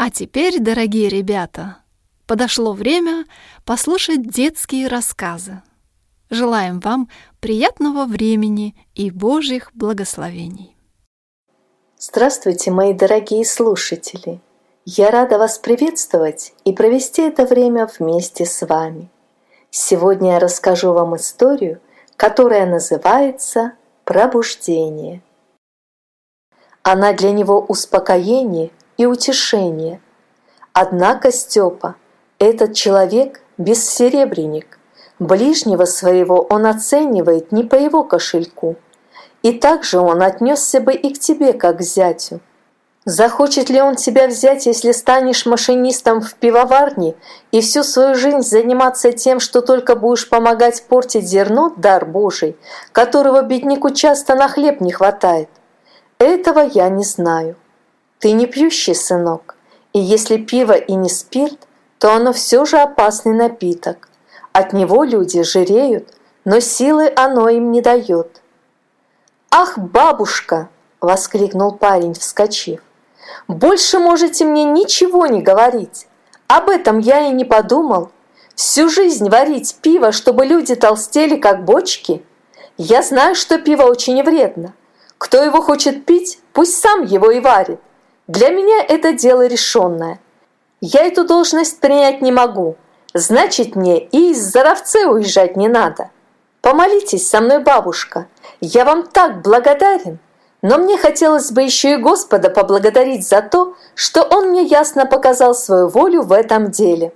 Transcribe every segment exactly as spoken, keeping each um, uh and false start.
А теперь, дорогие ребята, подошло время послушать детские рассказы. Желаем вам приятного времени и Божьих благословений. Здравствуйте, мои дорогие слушатели! Я рада вас приветствовать и провести это время вместе с вами. Сегодня я расскажу вам историю, которая называется «Пробуждение». Она для него успокоение и утешение. Однако Степа, этот человек бессеребренник, ближнего своего он оценивает не по его кошельку. И также он отнесся бы и к тебе, как к зятю. Захочет ли он тебя взять, если станешь машинистом в пивоварне и всю свою жизнь заниматься тем, что только будешь помогать портить зерно, дар Божий, которого бедняку часто на хлеб не хватает? Этого я не знаю. Ты не пьющий, сынок, и если пиво и не спирт, то оно все же опасный напиток. От него люди жиреют, но силы оно им не дает. «Ах, бабушка!» — воскликнул парень, вскочив. «Больше можете мне ничего не говорить. Об этом я и не подумал. Всю жизнь варить пиво, чтобы люди толстели, как бочки? Я знаю, что пиво очень вредно. Кто его хочет пить, пусть сам его и варит. Для меня это дело решенное. Я эту должность принять не могу. Значит, мне и из Заровце уезжать не надо. Помолитесь со мной, бабушка. Я вам так благодарен. Но мне хотелось бы еще и Господа поблагодарить за то, что Он мне ясно показал свою волю в этом деле».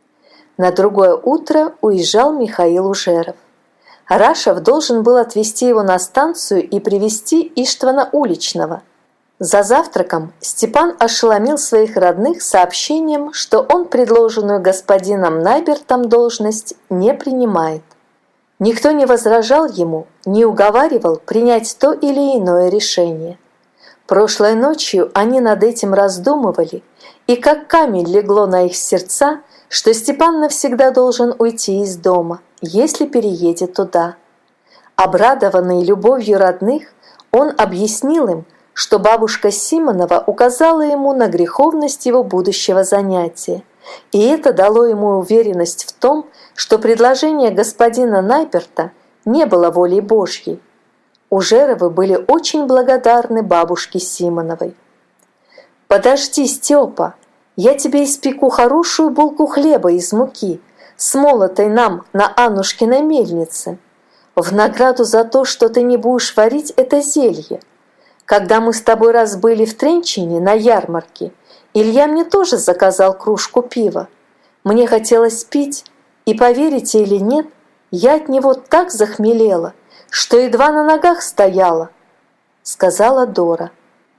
На другое утро уезжал Михаил Ужеров. Рашев должен был отвезти его на станцию и привезти Иштвана Уличного. За завтраком Степан ошеломил своих родных сообщением, что он предложенную господином Найбертом должность не принимает. Никто не возражал ему, не уговаривал принять то или иное решение. Прошлой ночью они над этим раздумывали, и как камень легло на их сердца, что Степан навсегда должен уйти из дома, если переедет туда. Обрадованный любовью родных, он объяснил им, что бабушка Симонова указала ему на греховность его будущего занятия, и это дало ему уверенность в том, что предложение господина Найберта не было волей Божьей. Ужеровы были очень благодарны бабушке Симоновой. «Подожди, Степа, я тебе испеку хорошую булку хлеба из муки, смолотой нам на Аннушкиной мельнице, в награду за то, что ты не будешь варить это зелье. Когда мы с тобой раз были в Тренчине на ярмарке, Илья мне тоже заказал кружку пива. Мне хотелось пить, и, поверите или нет, я от него так захмелела, что едва на ногах стояла», — сказала Дора.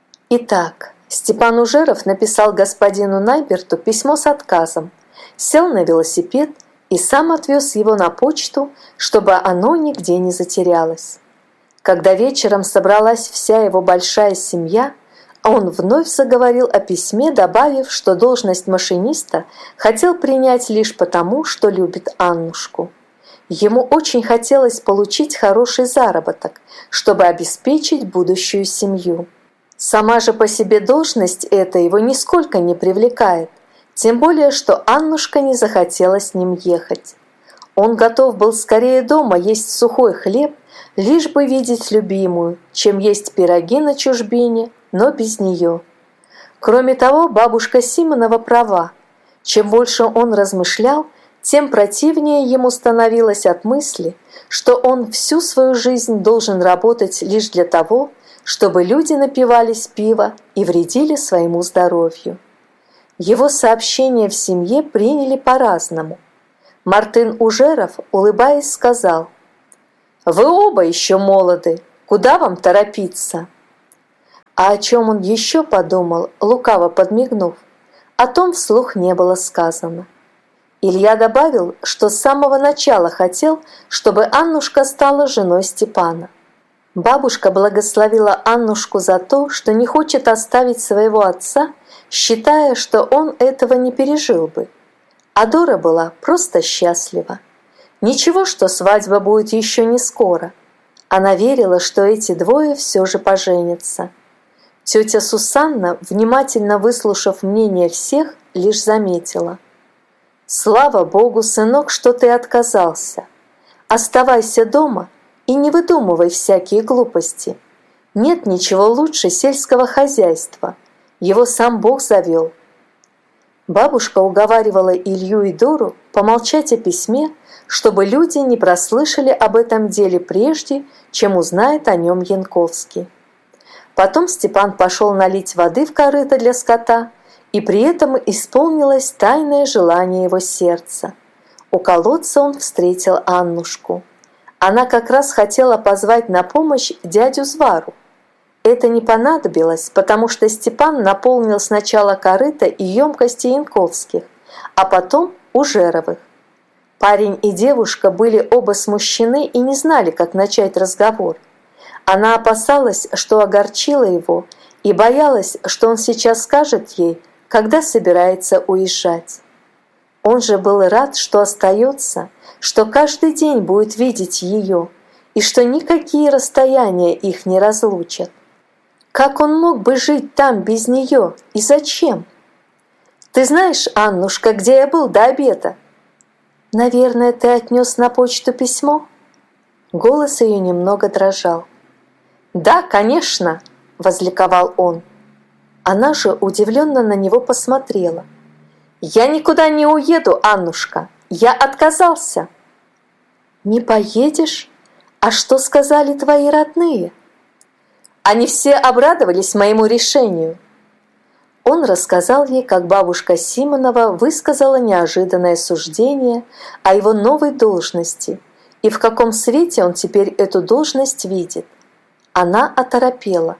Итак, Степан Ужеров написал господину Найберту письмо с отказом, сел на велосипед и сам отвез его на почту, чтобы оно нигде не затерялось. Когда вечером собралась вся его большая семья, он вновь заговорил о письме, добавив, что должность машиниста хотел принять лишь потому, что любит Аннушку. Ему очень хотелось получить хороший заработок, чтобы обеспечить будущую семью. Сама же по себе должность эта его нисколько не привлекает, тем более, что Аннушка не захотела с ним ехать. Он готов был скорее дома есть сухой хлеб, лишь бы видеть любимую, чем есть пироги на чужбине, но без нее. Кроме того, бабушка Симонова права. Чем больше он размышлял, тем противнее ему становилось от мысли, что он всю свою жизнь должен работать лишь для того, чтобы люди напивались пива и вредили своему здоровью. Его сообщения в семье приняли по-разному. Мартын Ужеров, улыбаясь, сказал: «Вы оба еще молоды, куда вам торопиться?» А о чем он еще подумал, лукаво подмигнув, о том вслух не было сказано. Илья добавил, что с самого начала хотел, чтобы Аннушка стала женой Степана. Бабушка благословила Аннушку за то, что не хочет оставить своего отца, считая, что он этого не пережил бы. А Дора была просто счастлива. Ничего, что свадьба будет еще не скоро. Она верила, что эти двое все же поженятся. Тетя Сусанна, внимательно выслушав мнение всех, лишь заметила: «Слава Богу, сынок, что ты отказался. Оставайся дома и не выдумывай всякие глупости. Нет ничего лучше сельского хозяйства. Его сам Бог завел». Бабушка уговаривала Илью и Дору помолчать о письме, чтобы люди не прослышали об этом деле прежде, чем узнает о нем Янковский. Потом Степан пошел налить воды в корыто для скота, и при этом исполнилось тайное желание его сердца. У колодца он встретил Аннушку. Она как раз хотела позвать на помощь дядю Звару. Это не понадобилось, потому что Степан наполнил сначала корыто и емкости Янковских, а потом Ужеровых. Парень и девушка были оба смущены и не знали, как начать разговор. Она опасалась, что огорчила его, и боялась, что он сейчас скажет ей, когда собирается уезжать. Он же был рад, что остается, что каждый день будет видеть ее, и что никакие расстояния их не разлучат. Как он мог бы жить там без нее и зачем? «Ты знаешь, Аннушка, где я был до обеда?» «Наверное, ты отнес на почту письмо?» Голос ее немного дрожал. «Да, конечно!» – возликовал он. Она же удивленно на него посмотрела. «Я никуда не уеду, Аннушка! Я отказался!» «Не поедешь? А что сказали твои родные?» «Они все обрадовались моему решению!» Он рассказал ей, как бабушка Симонова высказала неожиданное суждение о его новой должности и в каком свете он теперь эту должность видит. Она оторопела.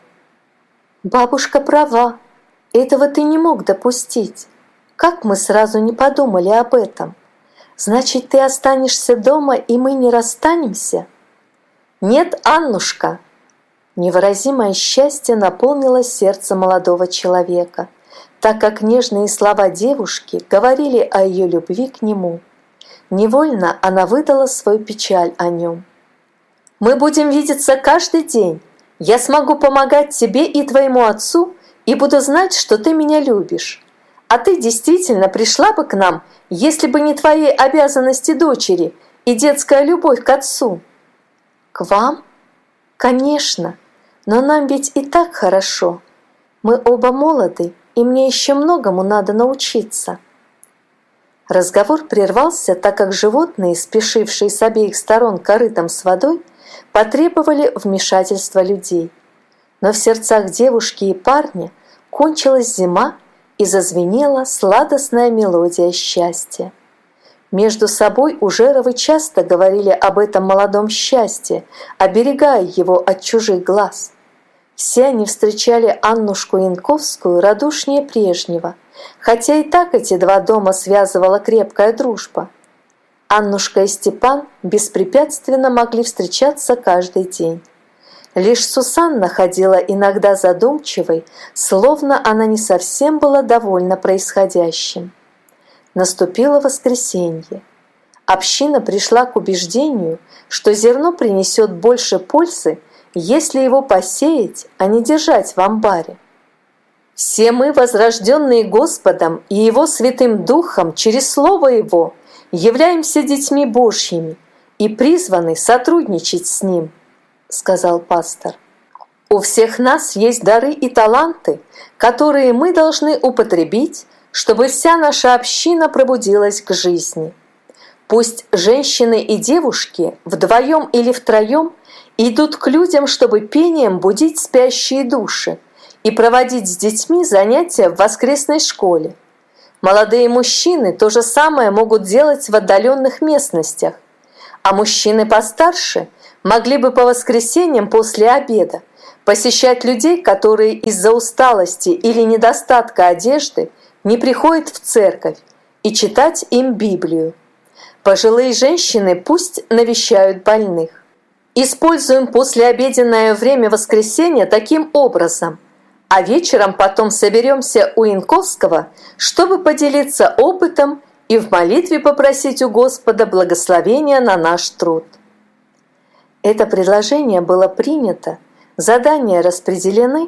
«Бабушка права, этого ты не мог допустить. Как мы сразу не подумали об этом? Значит, ты останешься дома, и мы не расстанемся?» «Нет, Аннушка!» Невыразимое счастье наполнило сердце молодого человека, так как нежные слова девушки говорили о ее любви к нему. Невольно она выдала свою печаль о нем. «Мы будем видеться каждый день. Я смогу помогать тебе и твоему отцу, и буду знать, что ты меня любишь. А ты действительно пришла бы к нам, если бы не твои обязанности дочери и детская любовь к отцу». «К вам? Конечно, но нам ведь и так хорошо. Мы оба молоды, и мне еще многому надо научиться». Разговор прервался, так как животные, спешившие с обеих сторон корытом с водой, потребовали вмешательства людей. Но в сердцах девушки и парня кончилась зима, и зазвенела сладостная мелодия счастья. Между собой Ужеровы часто говорили об этом молодом счастье, оберегая его от чужих глаз. Все они встречали Аннушку Янковскую радушнее прежнего, хотя и так эти два дома связывала крепкая дружба. Аннушка и Степан беспрепятственно могли встречаться каждый день. Лишь Сусанна ходила иногда задумчивой, словно она не совсем была довольна происходящим. Наступило воскресенье. Община пришла к убеждению, что зерно принесет больше пользы, если его посеять, а не держать в амбаре. «Все мы, возрожденные Господом и Его Святым Духом через Слово Его, являемся детьми Божьими и призваны сотрудничать с Ним», — сказал пастор. «У всех нас есть дары и таланты, которые мы должны употребить, чтобы вся наша община пробудилась к жизни. Пусть женщины и девушки вдвоем или втроем идут к людям, чтобы пением будить спящие души и проводить с детьми занятия в воскресной школе. Молодые мужчины то же самое могут делать в отдаленных местностях, а мужчины постарше могли бы по воскресеньям после обеда посещать людей, которые из-за усталости или недостатка одежды не приходят в церковь, и читать им Библию. Пожилые женщины пусть навещают больных. Используем послеобеденное время воскресенья таким образом, а вечером потом соберемся у Янковского, чтобы поделиться опытом и в молитве попросить у Господа благословения на наш труд». Это предложение было принято, задания распределены,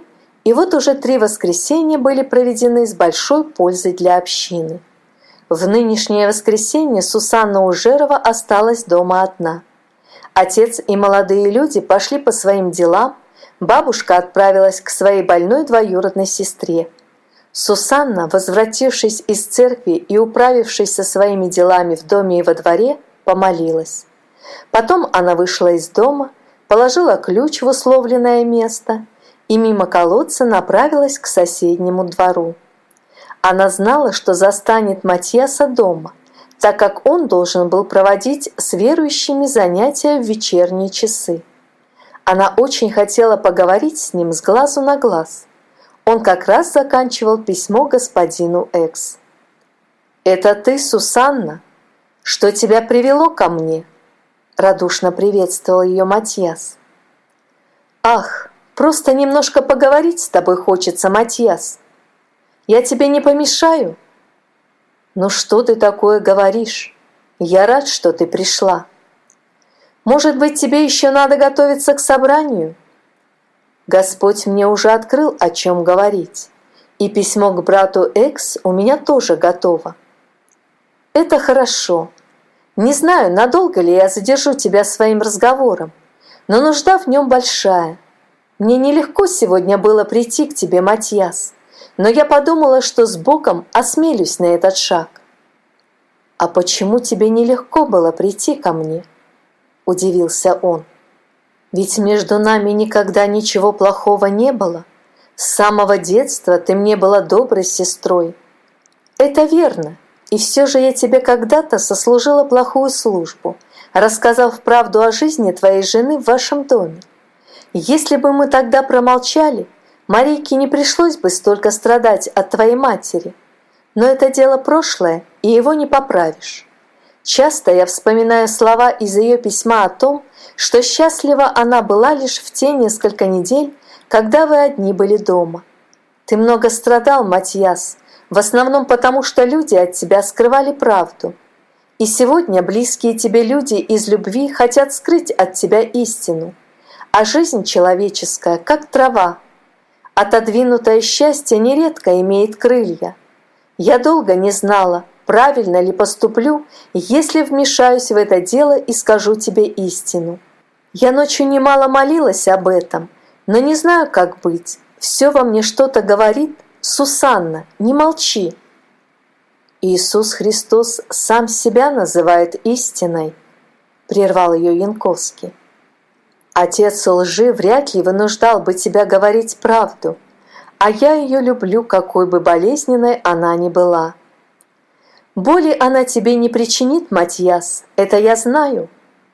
И вот уже три воскресенья были проведены с большой пользой для общины. В нынешнее воскресенье Сусанна Ужерова осталась дома одна. Отец и молодые люди пошли по своим делам, бабушка отправилась к своей больной двоюродной сестре. Сусанна, возвратившись из церкви и управившись со своими делами в доме и во дворе, помолилась. Потом она вышла из дома, положила ключ в условленное место и мимо колодца направилась к соседнему двору. Она знала, что застанет Матьяса дома, так как он должен был проводить с верующими занятия в вечерние часы. Она очень хотела поговорить с ним с глазу на глаз. Он как раз заканчивал письмо господину Экс. «Это ты, Сусанна? Что тебя привело ко мне?» Радушно приветствовал ее Матьяс. «Ах, просто немножко поговорить с тобой хочется, Матьяс. Я тебе не помешаю?» «Ну что ты такое говоришь? Я рад, что ты пришла. Может быть, тебе еще надо готовиться к собранию? Господь мне уже открыл, о чем говорить, и письмо к брату Экс у меня тоже готово». «Это хорошо. Не знаю, надолго ли я задержу тебя своим разговором, но нужда в нем большая. Мне нелегко сегодня было прийти к тебе, Матьяс, но я подумала, что с Богом осмелюсь на этот шаг». «А почему тебе нелегко было прийти ко мне?» – удивился он. «Ведь между нами никогда ничего плохого не было. С самого детства ты мне была доброй сестрой». «Это верно, и все же я тебе когда-то сослужила плохую службу, рассказав правду о жизни твоей жены в вашем доме. Если бы мы тогда промолчали, Марийке не пришлось бы столько страдать от твоей матери. Но это дело прошлое, и его не поправишь. Часто я вспоминаю слова из ее письма о том, что счастлива она была лишь в те несколько недель, когда вы одни были дома. Ты много страдал, Матьяс, в основном потому, что люди от тебя скрывали правду. И сегодня близкие тебе люди из любви хотят скрыть от тебя истину. А жизнь человеческая, как трава. Отодвинутое счастье нередко имеет крылья. Я долго не знала, правильно ли поступлю, если вмешаюсь в это дело и скажу тебе истину. Я ночью немало молилась об этом, но не знаю, как быть. Все во мне что-то говорит. Сусанна, не молчи». «Иисус Христос сам себя называет истиной», – прервал ее Янковский. «Отец лжи вряд ли вынуждал бы тебя говорить правду, а я ее люблю, какой бы болезненной она ни была. Боли она тебе не причинит, Матьяс, это я знаю».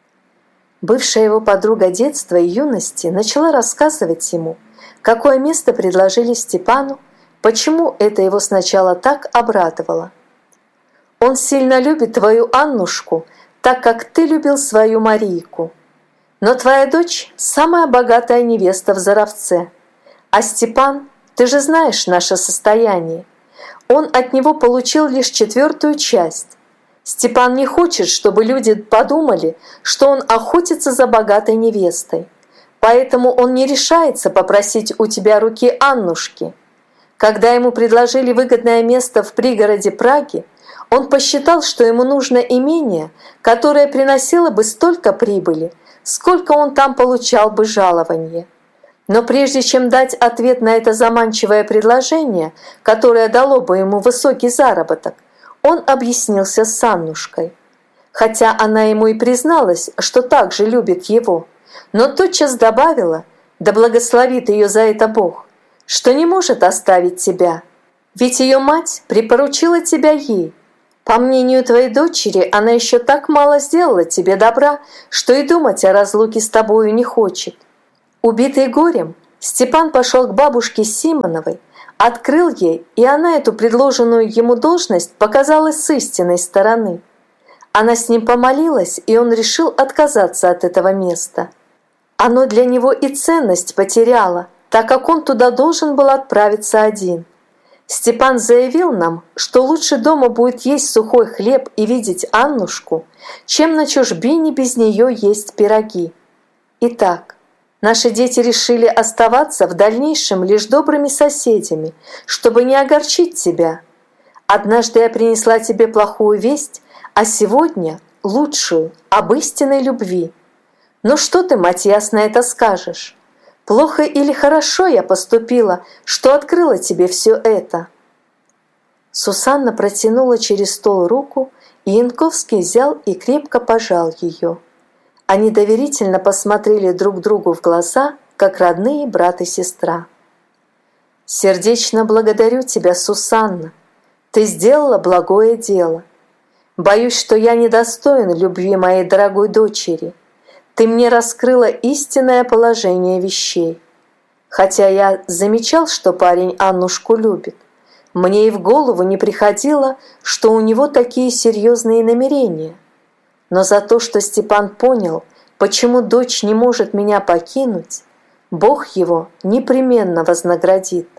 Бывшая его подруга детства и юности начала рассказывать ему, какое место предложили Степану, почему это его сначала так обрадовало. «Он сильно любит твою Аннушку, так как ты любил свою Марийку. Но твоя дочь – самая богатая невеста в Заровце. А Степан, ты же знаешь наше состояние. Он от него получил лишь четвертую часть. Степан не хочет, чтобы люди подумали, что он охотится за богатой невестой. Поэтому он не решается попросить у тебя руки Аннушки. Когда ему предложили выгодное место в пригороде Праги, он посчитал, что ему нужно имение, которое приносило бы столько прибыли, сколько он там получал бы жалование. Но прежде чем дать ответ на это заманчивое предложение, которое дало бы ему высокий заработок, он объяснился с Аннушкой. Хотя она ему и призналась, что также любит его, но тотчас добавила, да благословит ее за это Бог, что не может оставить тебя, ведь ее мать припоручила тебя ей. По мнению твоей дочери, она еще так мало сделала тебе добра, что и думать о разлуке с тобою не хочет». Убитый горем, Степан пошел к бабушке Симоновой, открыл ей, и она эту предложенную ему должность показалась с истинной стороны. Она с ним помолилась, и он решил отказаться от этого места. Оно для него и ценность потеряло, так как он туда должен был отправиться один. Степан заявил нам, что лучше дома будет есть сухой хлеб и видеть Аннушку, чем на чужбине без нее есть пироги. Итак, Наши дети решили оставаться в дальнейшем лишь добрыми соседями, чтобы не огорчить тебя. Однажды я принесла тебе плохую весть, а сегодня лучшую, об истинной любви. Ну что ты, Матиас, на это скажешь? Плохо или хорошо я поступила, что открыла тебе все это?» Сусанна протянула через стол руку, и Янковский взял и крепко пожал ее. Они доверительно посмотрели друг другу в глаза, как родные брат и сестра. «Сердечно благодарю тебя, Сусанна. Ты сделала благое дело. Боюсь, что я недостоин любви моей дорогой дочери. Ты мне раскрыла истинное положение вещей. Хотя я замечал, что парень Аннушку любит, мне и в голову не приходило, что у него такие серьезные намерения. Но за то, что Степан понял, почему дочь не может меня покинуть, Бог его непременно вознаградит.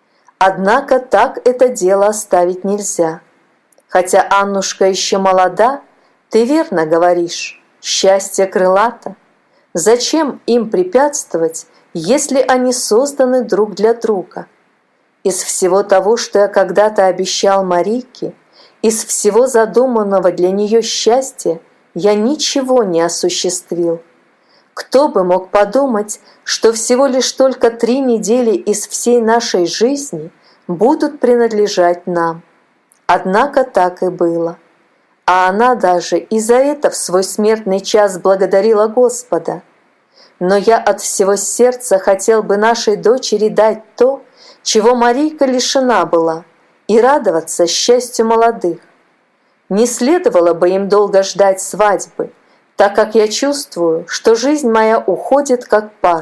Однако так это дело оставить нельзя. Хотя Аннушка еще молода, ты верно говоришь, счастье крылато. Зачем им препятствовать, если они созданы друг для друга? Из всего того, что я когда-то обещал Марийке, из всего задуманного для нее счастья, я ничего не осуществил. Кто бы мог подумать, что всего лишь только три недели из всей нашей жизни будут принадлежать нам? Однако так и было. А она даже и за это в свой смертный час благодарила Господа. Но я от всего сердца хотел бы нашей дочери дать то, чего Марийка лишена была, и радоваться счастью молодых. Не следовало бы им долго ждать свадьбы, так как я чувствую, что жизнь моя уходит как пар.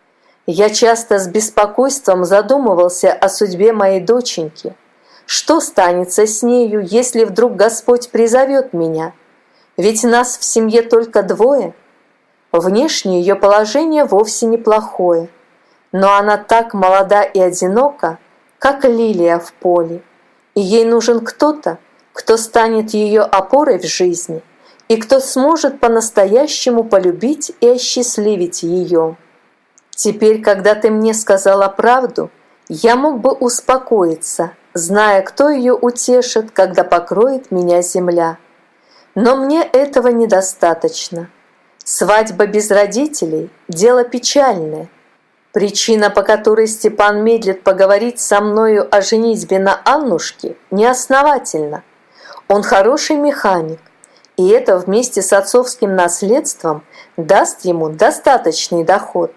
Я часто с беспокойством задумывался о судьбе моей доченьки. Что станется с нею, если вдруг Господь призовет меня? Ведь нас в семье только двое. Внешне ее положение вовсе неплохое, но она так молода и одинока, как лилия в поле, и ей нужен кто-то, кто станет ее опорой в жизни и кто сможет по-настоящему полюбить и осчастливить ее. Теперь, когда ты мне сказала правду, я мог бы успокоиться, зная, кто ее утешит, когда покроет меня земля. Но мне этого недостаточно. Свадьба без родителей – дело печальное. Причина, по которой Степан медлит поговорить со мною о женитьбе на Аннушке, неосновательна. Он хороший механик, и это вместе с отцовским наследством даст ему достаточный доход.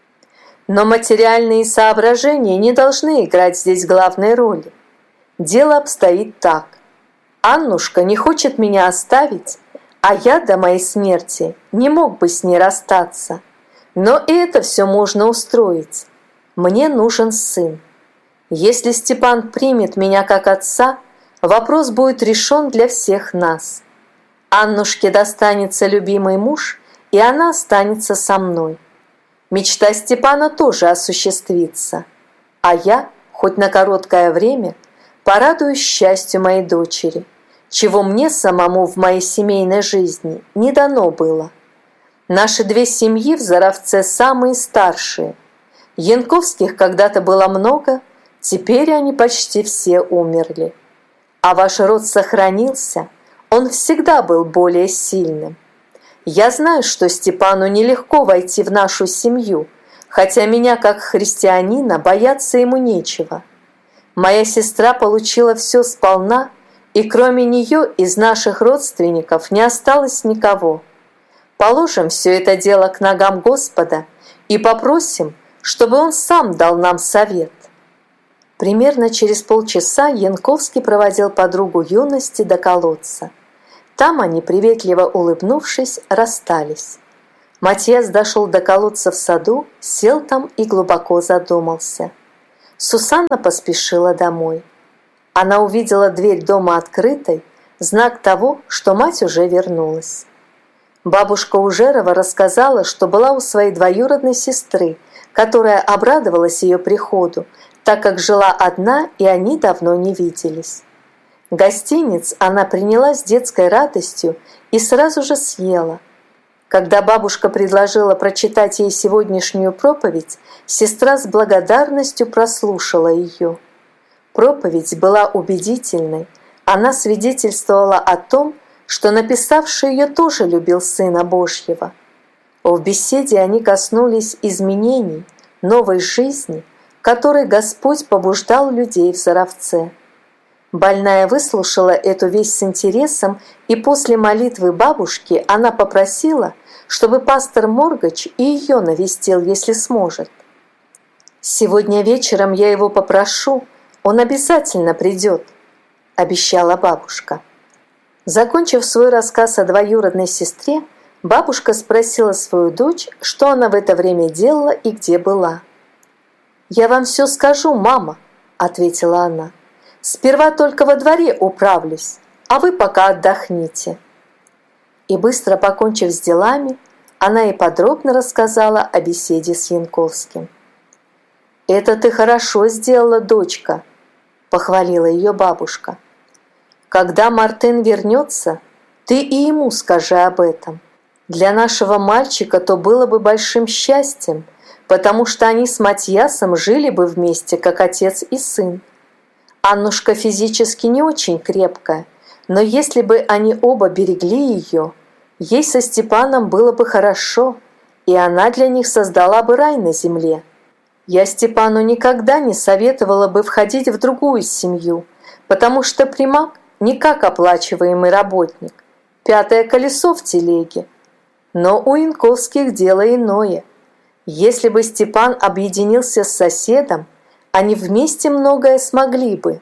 Но материальные соображения не должны играть здесь главной роли. Дело обстоит так. Аннушка не хочет меня оставить, а я до моей смерти не мог бы с ней расстаться. Но и это все можно устроить. Мне нужен сын. Если Степан примет меня как отца, вопрос будет решен для всех нас. Аннушке достанется любимый муж, и она останется со мной. Мечта Степана тоже осуществится, а я, хоть на короткое время, порадуюсь счастью моей дочери, чего мне самому в моей семейной жизни не дано было. Наши две семьи в Заровце самые старшие. Янковских когда-то было много, теперь они почти все умерли. А ваш род сохранился, он всегда был более сильным. Я знаю, что Степану нелегко войти в нашу семью, хотя меня, как христианина, бояться ему нечего. Моя сестра получила все сполна, и кроме нее из наших родственников не осталось никого. Положим все это дело к ногам Господа и попросим, чтобы Он сам дал нам совет. Примерно через полчаса Янковский проводил подругу юности до колодца. Там они, приветливо улыбнувшись, расстались. Матиас дошел до колодца в саду, сел там и глубоко задумался. Сусанна поспешила домой. Она увидела дверь дома открытой, знак того, что мать уже вернулась. Бабушка Ужерова рассказала, что была у своей двоюродной сестры, которая обрадовалась ее приходу, так как жила одна, и они давно не виделись. Гостиниц она приняла с детской радостью и сразу же съела. Когда бабушка предложила прочитать ей сегодняшнюю проповедь, сестра с благодарностью прослушала ее. Проповедь была убедительной. Она свидетельствовала о том, что написавший ее тоже любил Сына Божьего. В беседе они коснулись изменений, новой жизни, которой Господь побуждал людей в Заровце. Больная выслушала эту весть с интересом, и после молитвы бабушки она попросила, чтобы пастор Моргач и ее навестил, если сможет. «Сегодня вечером я его попрошу, он обязательно придет», – обещала бабушка. Закончив свой рассказ о двоюродной сестре, бабушка спросила свою дочь, что она в это время делала и где была. «Я вам все скажу, мама», – ответила она. «Сперва только во дворе управлюсь, а вы пока отдохните». И быстро покончив с делами, она и подробно рассказала о беседе с Янковским. «Это ты хорошо сделала, дочка», – похвалила ее бабушка. «Когда Мартын вернется, ты и ему скажи об этом. Для нашего мальчика то было бы большим счастьем, потому что они с Матьясом жили бы вместе, как отец и сын. Аннушка физически не очень крепкая, но если бы они оба берегли ее, ей со Степаном было бы хорошо, и она для них создала бы рай на земле. Я Степану никогда не советовала бы входить в другую семью, потому что Примак не как оплачиваемый работник, пятое колесо в телеге. Но у Янковских дело иное. Если бы Степан объединился с соседом, они вместе многое смогли бы».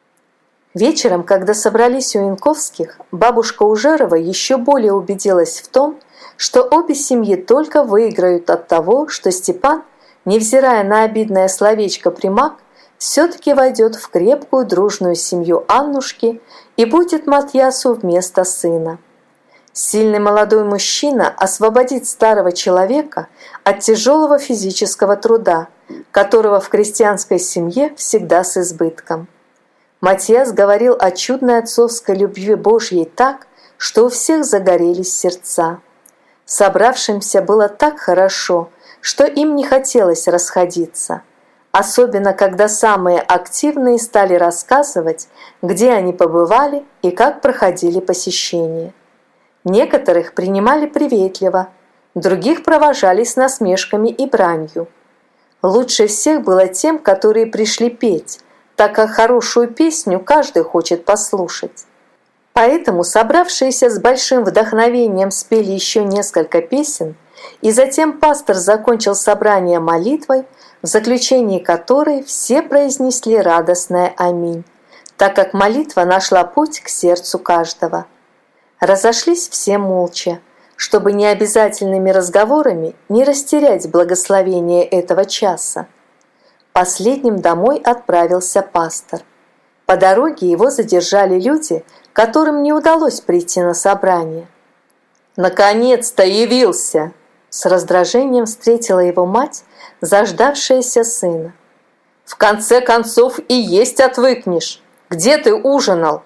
Вечером, когда собрались у Янковских, бабушка Ужерова еще более убедилась в том, что обе семьи только выиграют от того, что Степан, невзирая на обидное словечко Примак, все-таки войдет в крепкую дружную семью Аннушки и будет Матьясу вместо сына. Сильный молодой мужчина освободит старого человека от тяжелого физического труда, которого в крестьянской семье всегда с избытком. Матьяс говорил о чудной отцовской любви Божьей так, что у всех загорелись сердца. Собравшимся было так хорошо, что им не хотелось расходиться, особенно когда самые активные стали рассказывать, где они побывали и как проходили посещения. Некоторых принимали приветливо, других провожали с насмешками и бранью. Лучше всех было тем, которые пришли петь, так как хорошую песню каждый хочет послушать. Поэтому собравшиеся с большим вдохновением спели еще несколько песен, и затем пастор закончил собрание молитвой, в заключении которой все произнесли радостное «Аминь», так как молитва нашла путь к сердцу каждого. Разошлись все молча, чтобы необязательными разговорами не растерять благословение этого часа. Последним домой отправился пастор. По дороге его задержали люди, которым не удалось прийти на собрание. «Наконец-то явился!» С раздражением встретила его мать, заждавшаяся сына. «В конце концов и есть отвыкнешь! Где ты ужинал?»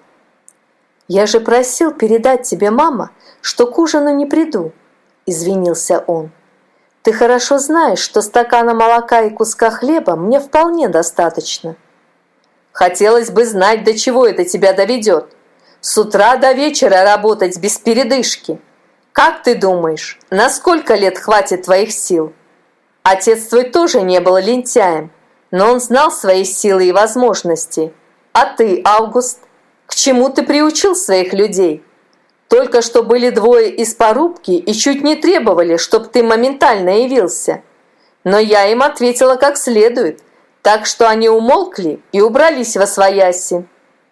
«Я же просил передать тебе, мама, что к ужину не приду», – извинился он. «Ты хорошо знаешь, что стакана молока и куска хлеба мне вполне достаточно». «Хотелось бы знать, до чего это тебя доведет. С утра до вечера работать без передышки. Как ты думаешь, на сколько лет хватит твоих сил? Отец твой тоже не был лентяем, но он знал свои силы и возможности. А ты, Август, к чему ты приучил своих людей? Только что были двое из порубки и чуть не требовали, чтоб ты моментально явился. Но я им ответила как следует, так что они умолкли и убрались восвояси».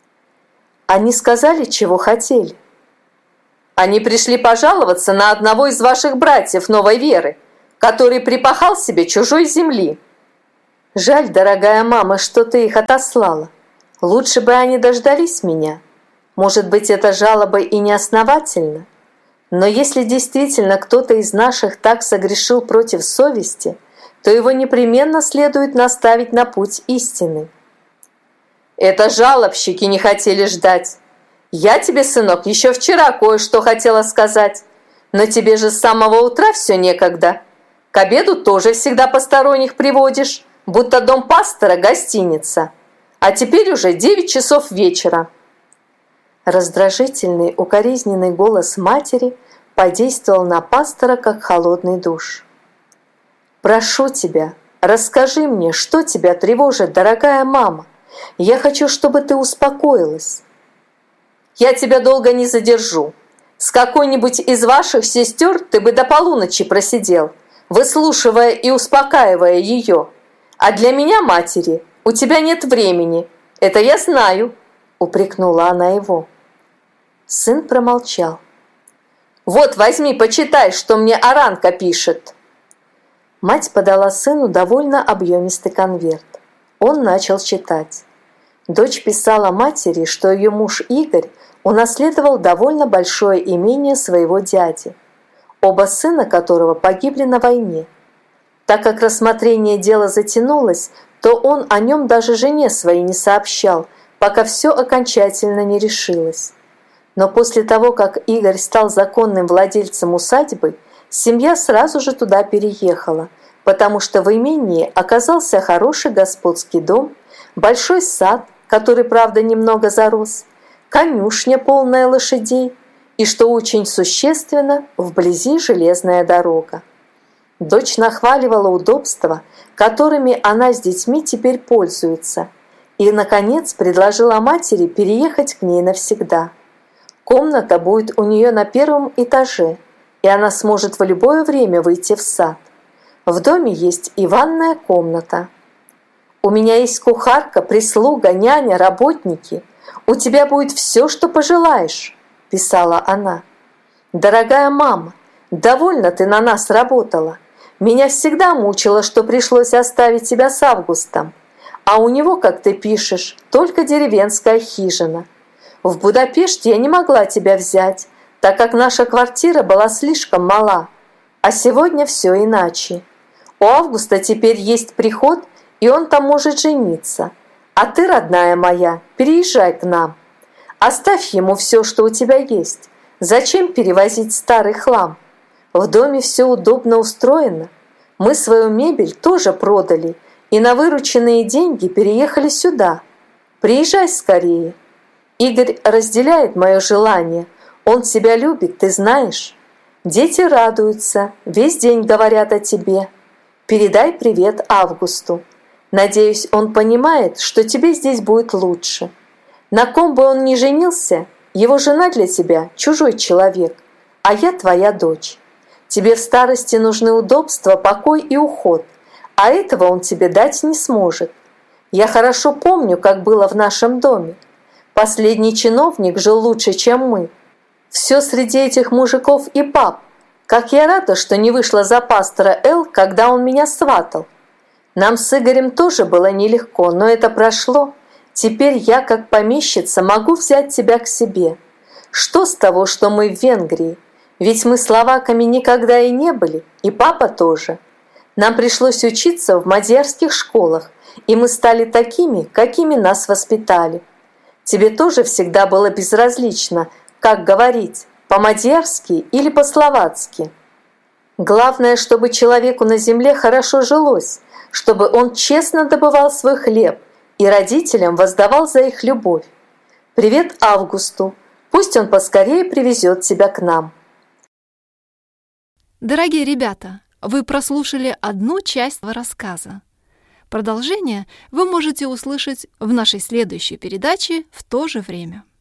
«Они сказали, чего хотели?» «Они пришли пожаловаться на одного из ваших братьев новой веры, который припахал себе чужой земли». «Жаль, дорогая мама, что ты их отослала. Лучше бы они дождались меня. Может быть, эта жалоба и не основательна. Но если действительно кто-то из наших так согрешил против совести, то его непременно следует наставить на путь истины». «Это жалобщики не хотели ждать. Я тебе, сынок, еще вчера кое-что хотела сказать. Но тебе же с самого утра все некогда. К обеду тоже всегда посторонних приводишь, будто дом пастора – гостиница. А теперь уже девять часов вечера». Раздражительный, укоризненный голос матери подействовал на пастора, как холодный душ. «Прошу тебя, расскажи мне, что тебя тревожит, дорогая мама. Я хочу, чтобы ты успокоилась». «Я тебя долго не задержу. С какой-нибудь из ваших сестер ты бы до полуночи просидел, выслушивая и успокаивая ее. А для меня, матери, у тебя нет времени. Это я знаю», — упрекнула она его. Сын промолчал. «Вот, возьми, почитай, что мне Аранка пишет». Мать подала сыну довольно объемистый конверт. Он начал читать. Дочь писала матери, что ее муж Игорь унаследовал довольно большое имение своего дяди, оба сына которого погибли на войне. Так как рассмотрение дела затянулось, то он о нем даже жене своей не сообщал, пока все окончательно не решилось. Но после того, как Игорь стал законным владельцем усадьбы, семья сразу же туда переехала, потому что в имении оказался хороший господский дом, большой сад, который, правда, немного зарос, конюшня, полная лошадей, и, что очень существенно, вблизи железная дорога. Дочь нахваливала удобства, которыми она с детьми теперь пользуется, и, наконец, предложила матери переехать к ней навсегда. Комната будет у нее на первом этаже, и она сможет в любое время выйти в сад. В доме есть и ванная комната. «У меня есть кухарка, прислуга, няня, работники. У тебя будет все, что пожелаешь», – писала она. «Дорогая мама, довольно ты на нас работала. Меня всегда мучило, что пришлось оставить тебя с Августом. А у него, как ты пишешь, только деревенская хижина. В Будапешт я не могла тебя взять, так как наша квартира была слишком мала. А сегодня все иначе. У Августа теперь есть приход, и он там может жениться. А ты, родная моя, переезжай к нам. Оставь ему все, что у тебя есть. Зачем перевозить старый хлам? В доме все удобно устроено. Мы свою мебель тоже продали, и на вырученные деньги переехали сюда. Приезжай скорее. Игорь разделяет мое желание. Он тебя любит, ты знаешь. Дети радуются, весь день говорят о тебе. Передай привет Августу. Надеюсь, он понимает, что тебе здесь будет лучше. На ком бы он ни женился, его жена для тебя чужой человек, а я твоя дочь. Тебе в старости нужны удобства, покой и уход, а этого он тебе дать не сможет. Я хорошо помню, как было в нашем доме. Последний чиновник жил лучше, чем мы. Все среди этих мужиков и баб. Как я рада, что не вышла за пастора Эл, когда он меня сватал. Нам с Игорем тоже было нелегко, но это прошло. Теперь я, как помещица, могу взять тебя к себе. Что с того, что мы в Венгрии? Ведь мы словаками никогда и не были, и папа тоже. Нам пришлось учиться в мадьярских школах, и мы стали такими, какими нас воспитали. Тебе тоже всегда было безразлично, как говорить, по-мадьярски или по-словацки. Главное, чтобы человеку на земле хорошо жилось, чтобы он честно добывал свой хлеб и родителям воздавал за их любовь. Привет Августу, пусть он поскорее привезет тебя к нам. Дорогие ребята, вы прослушали одну часть рассказа. Продолжение вы можете услышать в нашей следующей передаче в то же время.